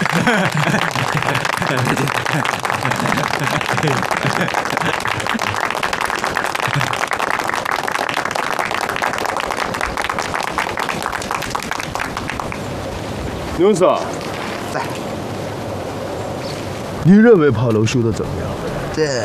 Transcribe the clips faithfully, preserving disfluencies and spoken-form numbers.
牛嫂， 在。 你认为炮楼修的怎么样？ 这，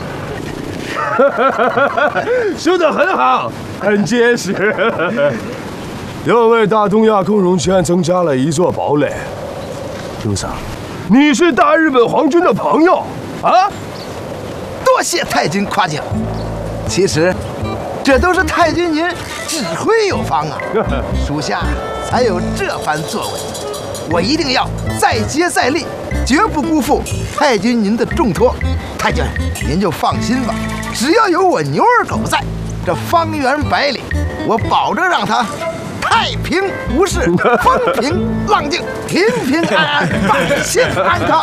修得很好，很结实，又为大东亚共荣圈增加了一座堡垒。牛嫂，你是大日本皇军的朋友啊！ 多谢太君夸奖。其实，这都是太君您指挥有方啊，属下才有这番作为。我一定要再接再厉，绝不辜负太君您的重托。太君，您就放心吧，只要有我牛二狗在，这方圆百里，我保证让他太平无事，风平浪静，平平安安，百姓安康。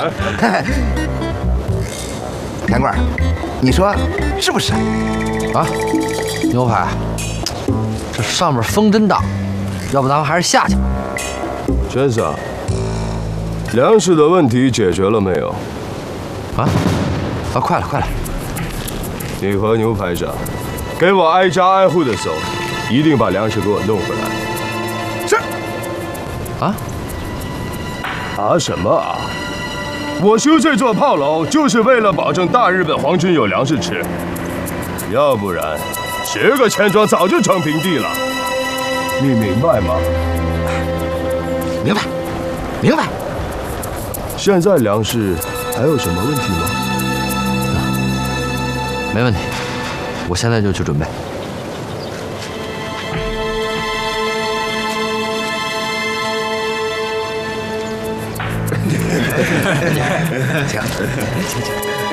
田贵，你说是不是？ 啊，牛排，这上面风真大，要不咱们还是下去吧。 先生，粮食的问题解决了没有？ 啊啊，快了快了！ 你和牛排长，给我挨家挨户的走，一定把粮食给我弄回来。 是。 啊？ 啊什么啊？我修这座炮楼就是为了保证大日本皇军有粮食吃，要不然十个钱庄早就成平地了。你明白吗？ 明白，明白。 现在粮食还有什么问题吗？ 没问题，我现在就去准备。 请，请请。